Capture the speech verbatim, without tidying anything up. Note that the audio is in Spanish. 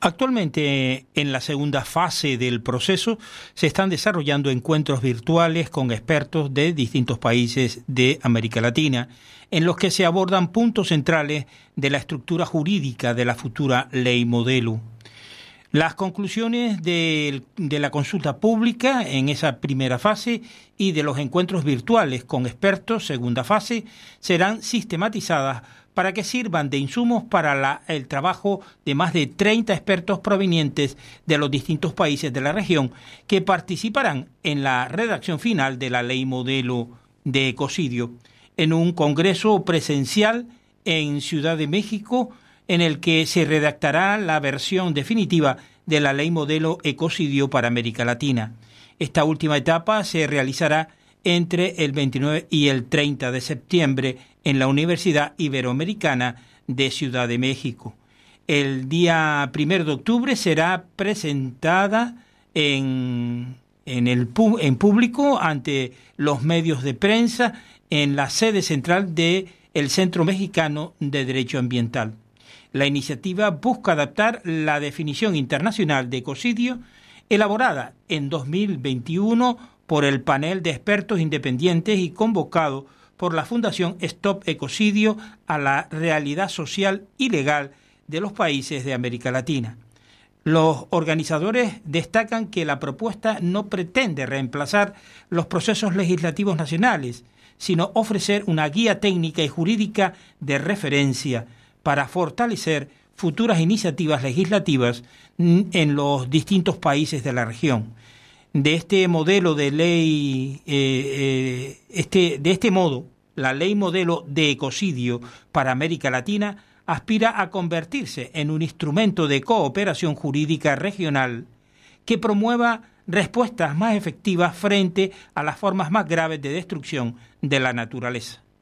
Actualmente, en la segunda fase del proceso, se están desarrollando encuentros virtuales con expertos de distintos países de América Latina, en los que se abordan puntos centrales de la estructura jurídica de la futura ley modelo. Las conclusiones de, de la consulta pública en esa primera fase y de los encuentros virtuales con expertos, segunda fase, serán sistematizadas para que sirvan de insumos para la, el trabajo de más de treinta expertos provenientes de los distintos países de la región que participarán en la redacción final de la ley modelo de ecocidio, en un congreso presencial en Ciudad de México, en el que se redactará la versión definitiva de la ley modelo ecocidio para América Latina. Esta última etapa se realizará entre el veintinueve y el treinta de septiembre en la Universidad Iberoamericana de Ciudad de México. El día primero de octubre será presentada en, en, el, en público ante los medios de prensa en la sede central del Centro Mexicano de Derecho Ambiental. La iniciativa busca adaptar la definición internacional de ecocidio elaborada en dos mil veintiuno por el panel de expertos independientes y convocado por la Fundación Stop Ecocidio a la realidad social y legal de los países de América Latina. Los organizadores destacan que la propuesta no pretende reemplazar los procesos legislativos nacionales, sino ofrecer una guía técnica y jurídica de referencia para fortalecer futuras iniciativas legislativas en los distintos países de la región. De este modelo de ley, eh, eh, este, de este modo, la ley modelo de ecocidio para América Latina aspira a convertirse en un instrumento de cooperación jurídica regional que promueva respuestas más efectivas frente a las formas más graves de destrucción de la naturaleza.